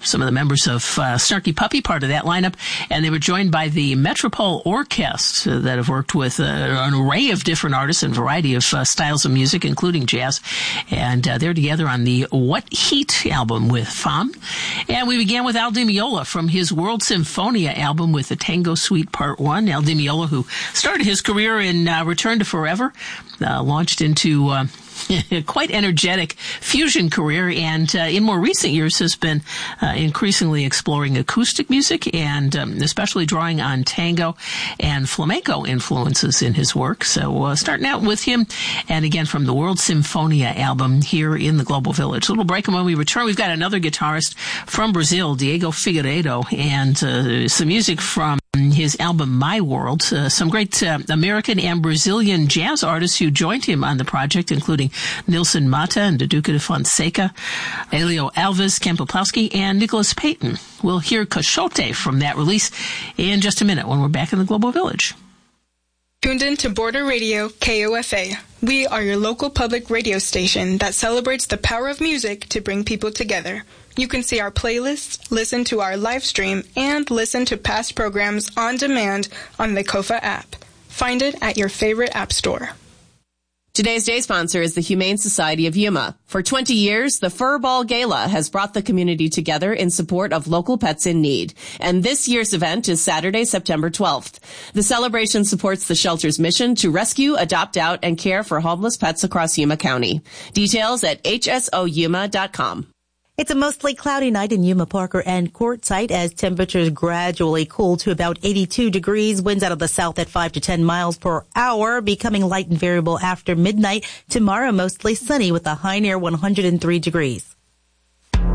some of the members of Snarky Puppy, part of that lineup, and they were joined by the Metropole Orchestra that have worked with an array of different artists and variety of styles of music, including jazz, and they're together on the What Heat album with Fam. And we began with Al Di Meola from his World Symphonia album with the Tango Suite Part 1. Al Di Meola, who started his career in Return to Forever, launched into quite energetic fusion career, and in more recent years has been increasingly exploring acoustic music and especially drawing on tango and flamenco influences in his work. So starting out with him, and again from the World Symphonia album here in the Global Village. A little break, and when we return, we've got another guitarist from Brazil, Diego Figueiredo, and some music from his album My World. Some great American and Brazilian jazz artists who joined him on the project, including Nilson Mata and Duduca de Fonseca, Elio Alves, Ken Poplowski, and Nicholas Payton. We'll hear Cachote from that release in just a minute when we're back in the Global Village. Tuned in to Border Radio KOFA. We are your local public radio station that celebrates the power of music to bring people together. You can see our playlists, listen to our live stream, and listen to past programs on demand on the KOFA app. Find it at your favorite app store. Today's day sponsor is the Humane Society of Yuma. For 20 years, the Fur Ball Gala has brought the community together in support of local pets in need. And this year's event is Saturday, September 12th. The celebration supports the shelter's mission to rescue, adopt out, and care for homeless pets across Yuma County. Details at hsoyuma.com. It's a mostly cloudy night in Yuma, Parker, and Quartzsite as temperatures gradually cool to about 82 degrees. Winds out of the south at 5 to 10 miles per hour, becoming light and variable after midnight. Tomorrow, mostly sunny with a high near 103 degrees.